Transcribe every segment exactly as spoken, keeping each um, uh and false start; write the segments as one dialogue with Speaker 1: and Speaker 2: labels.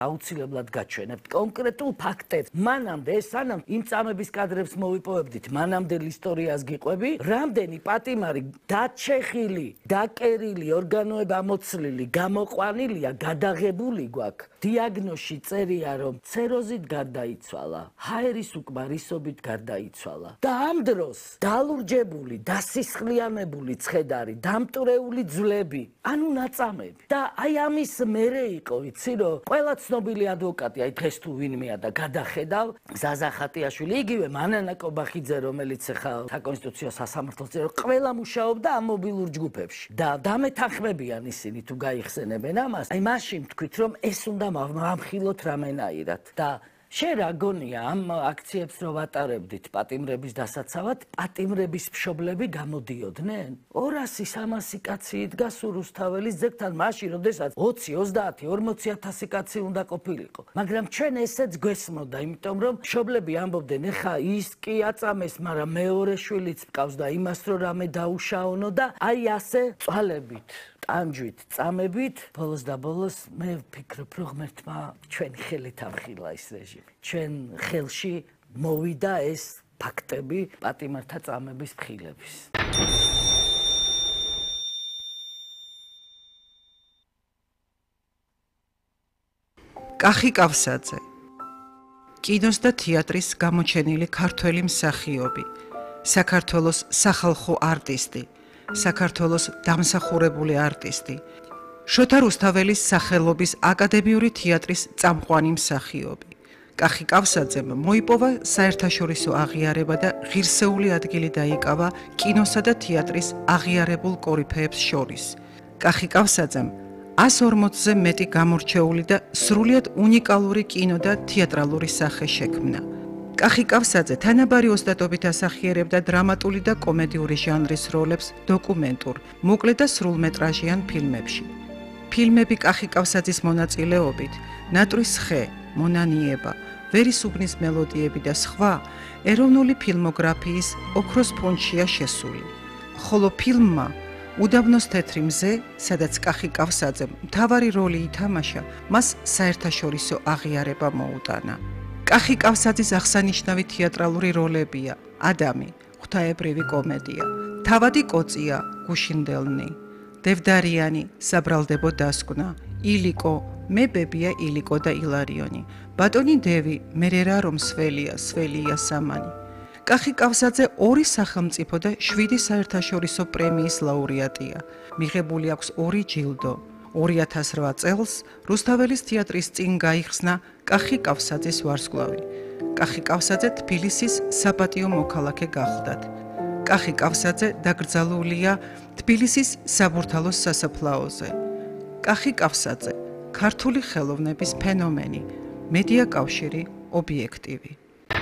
Speaker 1: აუცილებლად გაჩვენებთ კონკრეტულ ფაქტებს. მანამდე ეს სანამ იმ წამების კადრებს მოვიპოვებდით, მანამდელ ისტორიას გიყვები, რამდენი პატიმარი დაჩეხილი, დაკერილი, ორგანოები ამოცლილი, გამოყვანილია, გადაღებული გვაქვს. დიაგნოზში წერია, რომ ცეროზით გარდაიცვალა, ჰაერის უკმარისობით გარდაიცვალა. და ამ დროს დალურჯებული, დასისხლიანებული ცხედარი, დამტვრეული ძვლები, ანუ ნაწამები. და აი ამის მერე იყო, იცი რომ ყველა ცნობილი ადვოკატი, აი დღეს თუ ვინმეა და გადახედავ, ზაზა ხატიაშვილი, იგივე მანანა კობახიძე, რომელიც ახლა საკონსტიტუციო სასამართლოს წევრი, ყველა მუშაობდა ამ მობილურ ჯგუფებში. და დამეთანხმებიან ისინი თუ გაიხსენებენ ამას, აი მაშინ თქვით რომ ეს უნდა მამხილოთ რამენაირად. და შენ რა გონია ამ აქციებს რო ვატარებდით პატიმრების დასაცავად, პატიმრების მშობლები გამოდიოდნენ? ორასი სამასი კაცი იდგა სურუსთაველის ძეგლთან მაშინ, როდესაც ოცი, ოცდაათი, ორმოცი ათასი კაცი უნდა ყოფილიყო. მაგრამ ჩვენ ესეც გვესმოდა, იმიტომ რომ მშობლები ამბობდნენ, ეხა ის კი აწამეს, მაგრამ მეორე შვილიც მყავს და იმას რო რამე დაუშაონო და აი ასე წვალებით. ტანჯვით, წამებით, ბოლოს და ბოლოს მე ვფიქრობ, რომ ღმერთმა ჩვენი ხელით ამხილა ეს რეჟიმი. ჩვენ ხელში მოვიდა ეს ფაქტები პატიმართა წამების მხილების.
Speaker 2: კახი კავსაძე, კინოს და თეატრის გამოჩენილი ქართველი მსახიობი, საქართველოს სახალხო არტისტი, საქართველოს დამსახურებული არტისტი, შოთა რუსთაველის სახელობის აკადემიური თეატრის წამყვანი მსახიობი. კახი კავსაძემ მოიპოვა საერთაშორისო აღიარება და ღირსეული ადგილი დაიკავა კინოსა და თეატრის აღიარებულ კორიფეებს შორის. კახი კავსაძემ ას ორმოცზე მეტი გამორჩეული და სრულიად უნიკალური კინო და თეატრალური სახე შექმნა. კახი კავსაძე თანაბარი ოსტატობით ასახიერებდა დრამატული და კომედიური ჟანრის როლებს დოკუმენტურ, მოკლე და სრულმეტრაჟიან ფილმებში. ფილმები კახი კავსაძის მონაწილეობით, ნატრის ხე, მონანიება, ვერის უბნის მელოდიები და სხვა ეროვნული ფილმოგრაფიის ოქროს ფონდშია შესული. ხოლო ფილმმა უდაბნოს თეთრი მზე, სადაც კახი კავსაძემ მთავარი როლი ითამაშა, მას საერთაშორისო აღიარება მოუტანა. კახი კავსაძის აღსანიშნავი თეატრალური როლებია: ადამი, ღვთაებრივი კომედია, თავადი კოწია, გუშინდელნი, დევდარიანი, საბრალდებო დასკვნა, ილიკო, მე ბებია ილიკო და ილარიონი, ბატონი დევი, მერერა რომ სველია, სველია სამანი. კახი კავსაძე ორი სახელმწიფო და შვიდი საერთაშორისო პრემიის ლაურეატია. მიღებული აქვს ორი ჯილდო. ორი ათას რვა წელს რუსთაველის თეატრის წინ გაიხსნა კახი კავსაძის ვარსკვლავი. კახი კავსაძე თბილისის საპატიო მოქალაქე გახლდათ. კახი კავსაძე დაკრძალულია თბილისის საბურთალოს სასაფლაოზე. კახი კავსაძე, ქართული ხელოვნების ფენომენი, მედია კავშირი, ობიექტივი.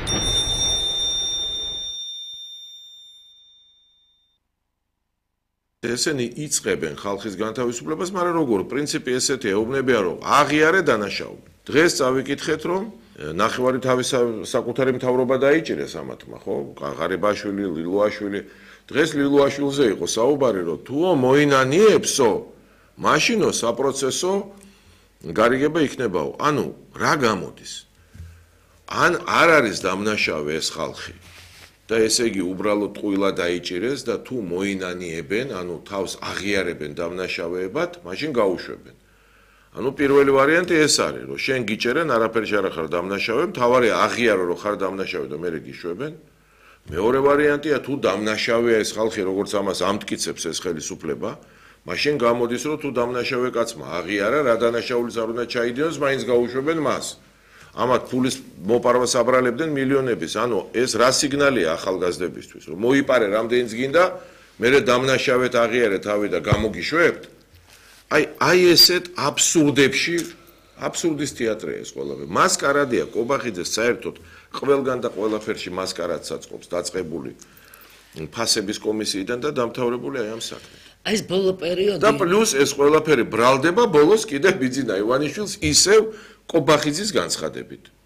Speaker 3: ესენი იწყებენ ხალხის განთავისუფლებას, მაგრამ როგორ პრინციპი ესეთია, ეუბნებიან რომ აღიარე დანაშაული. დღეს წავიკითხეთ რომ ნახევარი თავის საკუთარი მთავრობა დაიჭირეს ამათმა, ხო? ღარიბაშვილი, ლილუაშვილი. დღეს ლილუაშვილზე იყო საუბარი, რომ თუო მოინანიებსო, მაშინო საპროცესო გარიგება იქნებაო. ანუ რა გამოდის? ან არ არის დამნაშავე ეს ხალხი? და ესე იგი უბრალოდ ტყუილა დაიჭირეს და თუ მოინანიებენ, ანუ თავს აღიარებენ დამნაშავეებად, მაშინ გაუშვებენ. ანუ პირველი ვარიანტი ეს არის, რომ შენ გიჭერენ, არაფერი არ ხარ დამნაშავე, მთავარი აღიარო რომ ხარ დამნაშავე და მე გიშვებენ. მეორე ვარიანტია თუ დამნაშავეა ეს ხალხი, როგორც ამას ამტკიცებს ეს ხელისუფლება, მაშინ გამოდის რომ თუ დამნაშავე კაცმა აღიარა, რა დანაშაულიც არ უნდა ჩაიდიოს, მაინც გაუშვებენ მას. ამათ ფულის მოპარვას აბრალებდნენ მილიონების, ანუ ეს რა სიგნალია ახალგაზრდებისთვის, რომ მოიპარე რამდენიც გინდა, მერე დამნაშავეთ აღიარეთ თავი და გამოგიშვებთ. აი, აი ესეთ აბსურდებში, აბსურდის თეატრია ეს ყველაფერი. მასკარადია, კობახიძეს საერთოდ ყველგან და ყველაფერში მასკარადს აწყობს დაწყებული ფასების კომისიიდან და დამთავრებული აი ამ საქმით.
Speaker 1: აი ეს ბოლო პერიოდი
Speaker 3: და პლუს ეს ყველაფერი ბრალდება ბოლოს კიდე ბიძინა ივანიშვილს ისევ კობახიძის განცხადებით.